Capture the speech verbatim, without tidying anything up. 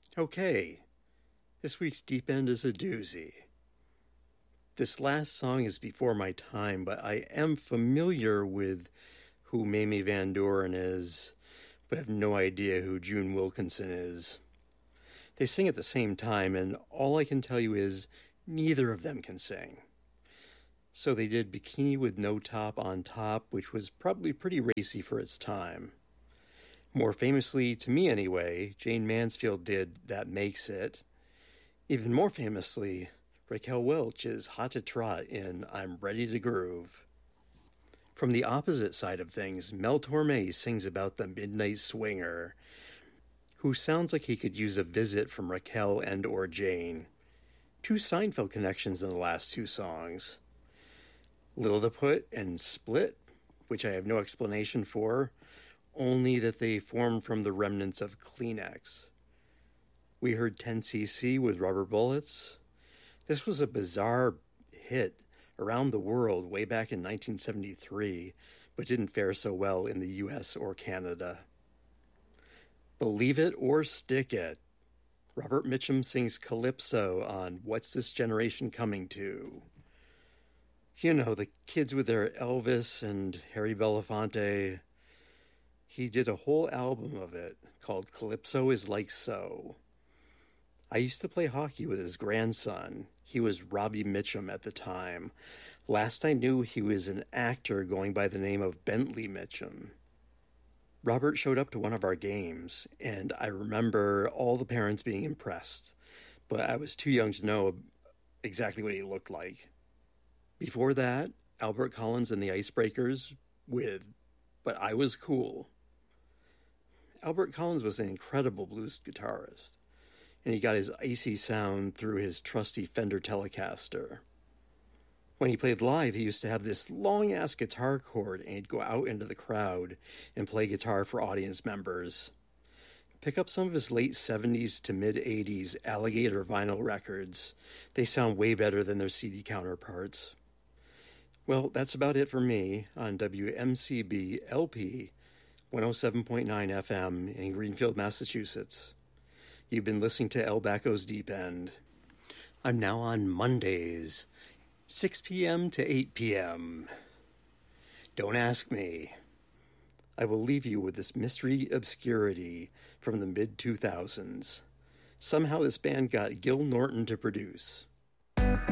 Okay, this week's Deep End is a doozy. This last song is before my time, but I am familiar with who Mamie Van Doren is, but have no idea who June Wilkinson is. They sing at the same time, and all I can tell you is neither of them can sing. So they did Bikini with No Top on Top, which was probably pretty racy for its time. More famously, to me anyway, Jane Mansfield did That Makes It. Even more famously, Raquel Welch is Hot to Trot in I'm Ready to Groove. From the opposite side of things, Mel Torme sings about the Midnight Swinger, who sounds like he could use a visit from Raquel and or Jane. Two Seinfeld connections in the last two songs. Lilliput and Split, which I have no explanation for, only that they formed from the remnants of Kleenex. We heard ten C C with Rubber Bullets. This was a bizarre hit around the world way back in nineteen seventy-three, but didn't fare so well in the U S or Canada. Believe It or Stick It. Robert Mitchum sings Calypso on What's This Generation Coming To? You know, the kids with their Elvis and Harry Belafonte. He did a whole album of it called Calypso is Like So. I used to play hockey with his grandson. He was Robbie Mitchum at the time. Last I knew, he was an actor going by the name of Bentley Mitchum. Robert showed up to one of our games, and I remember all the parents being impressed, but I was too young to know exactly what he looked like. Before that, Albert Collins and the Icebreakers with But I Was Cool. Albert Collins was an incredible blues guitarist, and he got his icy sound through his trusty Fender Telecaster. When he played live, he used to have this long-ass guitar chord, and he'd go out into the crowd and play guitar for audience members. Pick up some of his late seventies to mid-eighties Alligator vinyl records. They sound way better than their C D counterparts. Well, that's about it for me on W M C B L P one oh seven point nine F M in Greenfield, Massachusetts. You've been listening to El Bacco's Deep End. I'm now on Mondays, six p.m. to eight p.m. Don't ask me. I will leave you with this mystery obscurity from the mid two thousands. Somehow this band got Gil Norton to produce.